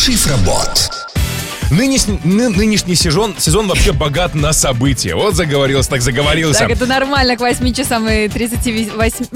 Шифробот. Нынешний сезон вообще богат на события. Вот заговорился, так заговорился. Так, это нормально, к 8 часам и 38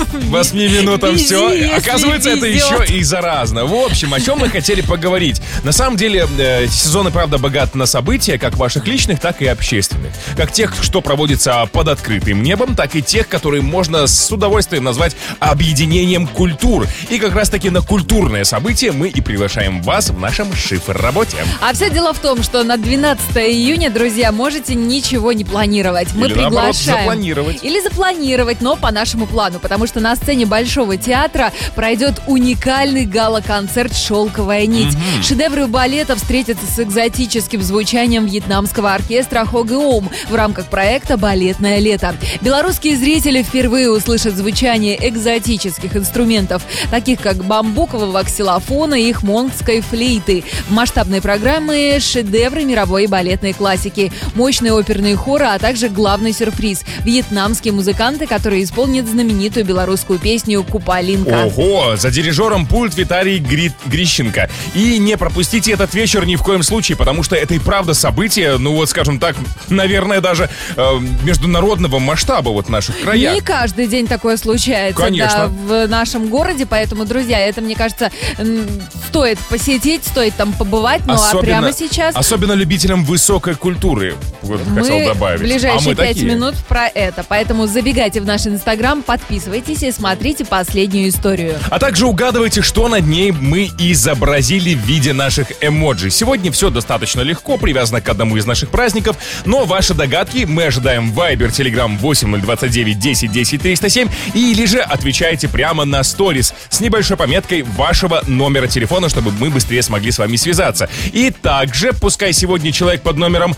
минутам все. Оказывается, это еще и заразно. В общем, о чем мы хотели поговорить. На самом деле, сезон и правда богат на события, как ваших личных, так и общественных. Как тех, что проводится под открытым небом, так и тех, которые можно с удовольствием назвать объединением культур. И как раз таки на культурное событие мы и приглашаем вас в нашем шифр-работе. А все дело в том, что на 12 июня, друзья, можете ничего не планировать. Мы приглашаем. Наоборот, запланировать. Или запланировать, но по нашему плану. Потому что на сцене Большого театра пройдет уникальный гала-концерт «Шелковая нить». Шедевры балета встретятся с экзотическим звучанием вьетнамского оркестра Хогеом в рамках проекта «Балетное лето». Белорусские зрители впервые услышат звучание экзотических инструментов, таких как бамбукового ксилофона и хмонгской флейты. В масштабной программе шедевры мировой балетной классики, мощные оперные хоры, а также главный сюрприз – вьетнамские музыканты, которые исполнят знаменитую белорусскую песню «Купалинка». Ого! За дирижером пульт Виталий Грищенко. И не пропустите этот вечер ни в коем случае, потому что это и правда событие, ну вот, скажем так, наверное, даже международного масштаба вот в наших краях. Не каждый день такое случается. Конечно. Да, в нашем городе, поэтому, друзья, это, мне кажется, стоит посетить, стоит там побывать, ну а прямо сейчас... Особенно любителям высокой культуры, вот хотел добавить. В ближайшие 5 такие. минут про это. Поэтому забегайте в наш Инстаграм, подписывайтесь и смотрите последнюю историю. А также угадывайте, что над ней мы изобразили в виде наших эмоджи. Сегодня все достаточно легко, привязано к одному из наших праздников, но ваши догадки мы ожидаем в Viber, Telegram 8029 10 10 307 или же отвечайте прямо на сторис с небольшой пометкой вашего номера телефона, чтобы мы быстрее смогли с вами связаться. И также, пускай сегодня человек под номером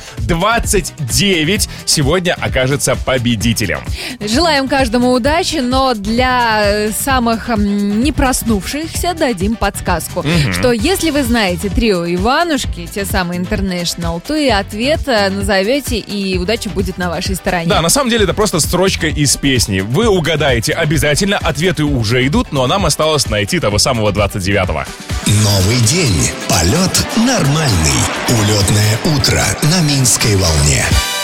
29 сегодня окажется победителем. Желаем каждому удачи, но для самых не проснувшихся дадим подсказку, что если вы знаете трио Иванушки, те самые International, то и ответ назовете, и удача будет на вашей стороне. Да, на самом деле это просто строчка из песни. Вы угадаете обязательно, ответы уже идут, но нам осталось найти того самого 29-го. Новый день. Полет нормальный. Улетное утро на Минской волне.